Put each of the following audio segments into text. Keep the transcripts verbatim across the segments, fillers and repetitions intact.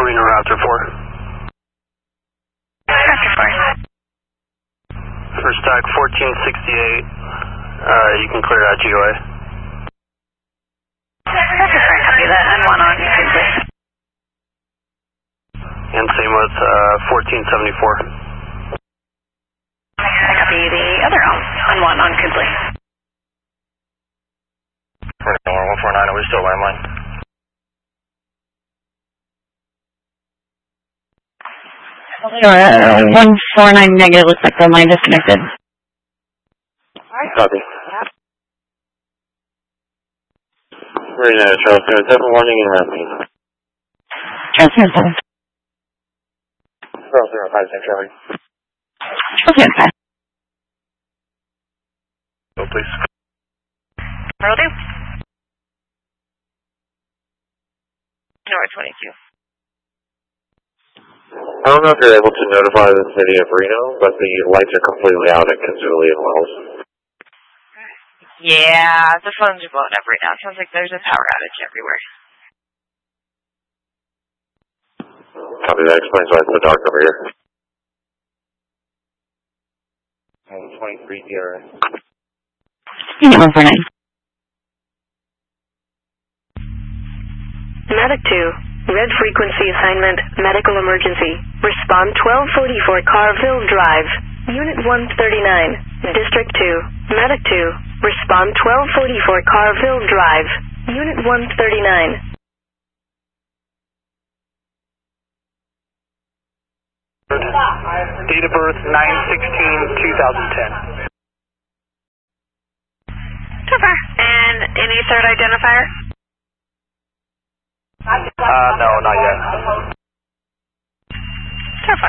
Reno Raptor four. Raptor four. First tag fourteen sixty-eight. Uh, you can clear out G O A. Raptor four, copy that. And one on Kinsley. And same with uh, fourteen seventy-four. I copy the other on, on one on Kinsley. one four nine, are we still landline? Uh, one four nine negative, looks like the line disconnected. Copy. Very nice, Transfer seven warning and ramping. Transfer seven. zero zero five six, Charlie. Okay, five. Go, please. Will do. North twenty-two. I don't know if you're able to notify the city of Reno, but the lights are completely out at Kinsley and Wells. Yeah, the phones are blowing up right now. It sounds like there's a power outage everywhere. Copy, that explains why it's so dark over here. twenty-three here. one four nine. Medic two, red frequency assignment, medical emergency. Respond twelve forty-four Carville Drive, Unit one thirty-nine, District two. Medic two, respond twelve forty-four Carville Drive, Unit one thirty-nine. Date of birth nine sixteen two thousand ten. So far. And any third identifier? Uh, no, not yet. So far.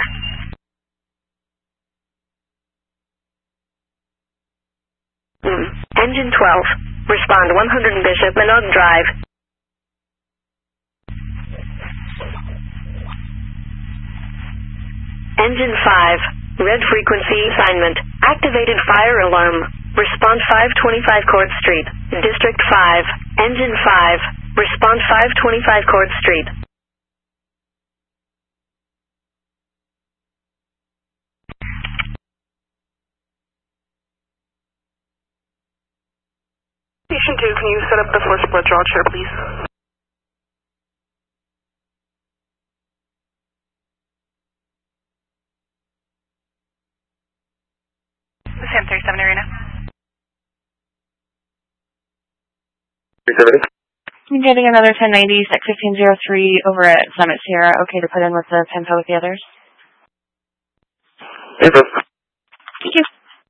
Mm. Engine twelve, respond one hundred Bishop Minogue Drive. Engine five, red frequency assignment, activated fire alarm. Respond five twenty-five Court Street, District five. Engine five, respond five twenty-five Court Street. Station two, can you set up the first blood draw chair, please? Sam thirty-seven Arena. I'm getting another ten ninety, six fifteen oh three over at Summit Sierra. Okay to put in with the Pimpo with the others? Thank you. Thank you.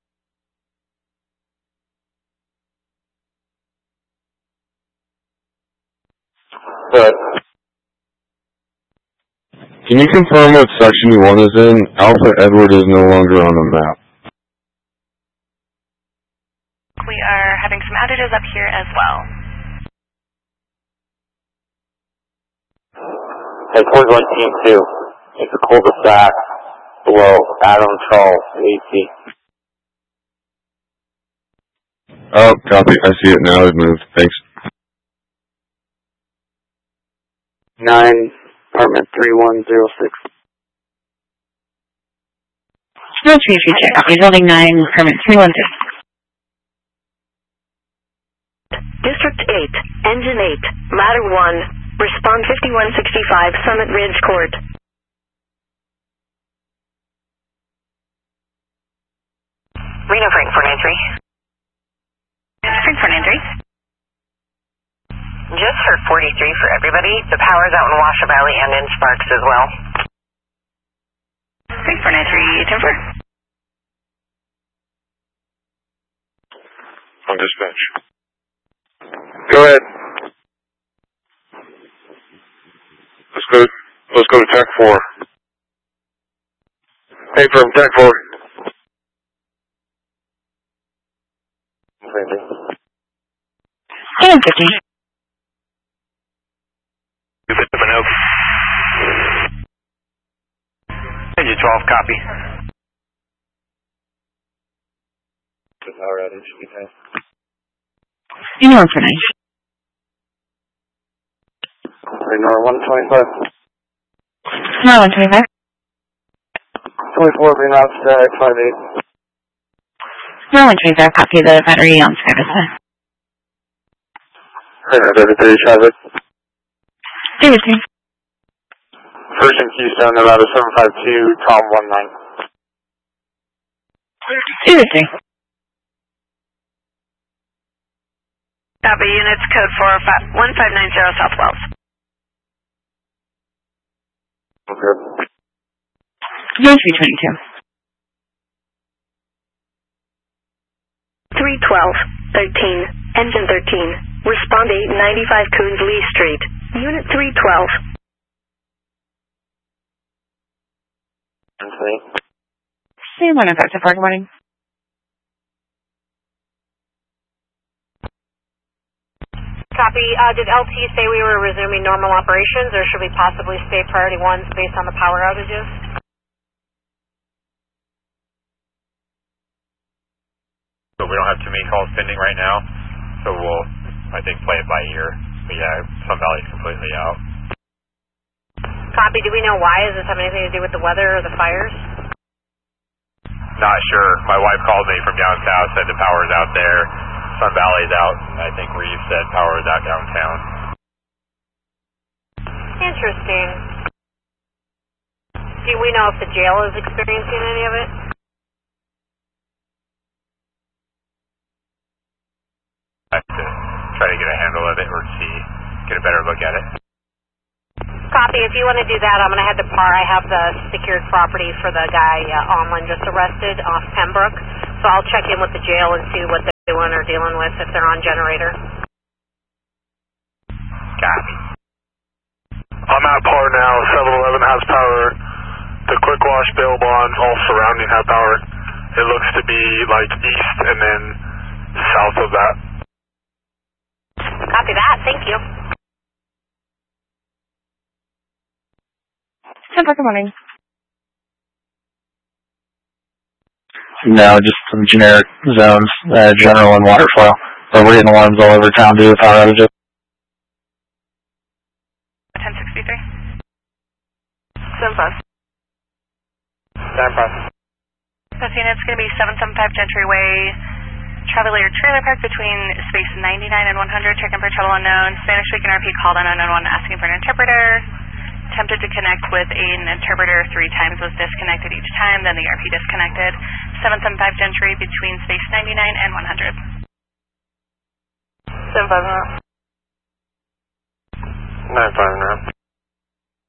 But can you confirm what section you one is in? Alpha Edward is no longer on the map. We are having some outages up here as well. Hey, Court one team two. It's a cul-de-sac below Adam Charles, A C. Oh, copy. I see it now. It moved. Thanks. Nine, apartment three one zero six. No three three check. Copy. Building nine, permit three one six. District eight, Engine eight, Ladder one, respond fifty-one sixty-five Summit Ridge Court. Reno Frankfurt entry. Frankfurt entry. Just for forty-three for everybody. The power's out in Washoe Valley and in Sparks as well. Frankfurt entry, Timber. On dispatch. Go ahead. Let's go. Let's go to Tech Four. Hey, from Tech Four. ten fifty. Engine twelve, copy. The power outage should be fast. You know for nine. Renor one twenty-five. Smart one twenty-five. twenty-four, being out static, five eight. Smart one twenty-five, copy the battery on Skywest. thirty-three traffic. Stay with me. First in Keystone, Nevada seven five two, Tom one nine. Stay with me. Copy, units code four five one five nine zero South Wells. Okay. zero three twenty-two. three twelve, thirteen, engine thirteen. Respond eight ninety-five Coons Lee Street. Unit three twelve. Same one about to park morning. Copy. Uh, did L T say we were resuming normal operations, or should we possibly stay priority ones based on the power outages? So we don't have too many calls pending right now, so we'll, I think, play it by ear. But yeah, Sun Valley's completely out. Copy. Do we know why? Does this have anything to do with the weather or the fires? Not sure. My wife called me from down south, said the power's out there. Sun Valley's out. I think Reeve said power is out downtown. Interesting. Do we know if the jail is experiencing any of it? I have to try to get a handle of it or see, get a better look at it. Copy. If you want to do that, I'm going to head to P A R. I have the secured property for the guy uh, Omlin just arrested off Pembroke. So I'll check in with the jail and see what they're doing or dealing with if they're on generator. Copy. I'm at P A R now. seven eleven has power. The Quick Wash, Bail Bond, all surrounding have power. It looks to be like east and then south of that. Copy that. Thank you. ten o'clock in the morning. No, just some generic zones, uh, general and water flow. But we're getting alarms all over town due to power outages. ten sixty-three. Seven five. Seven five. This unit's going to be seven seven five Gentry Way, Traveler Trailer Park between space ninety-nine and one hundred, checking for trouble unknown. Spanish speaking R P called on unknown one asking for an interpreter. Attempted to connect with an interpreter three times, was disconnected each time, then the R P disconnected. seven seven five Gentry between space ninety-nine and one hundred. Seven five. Nine five.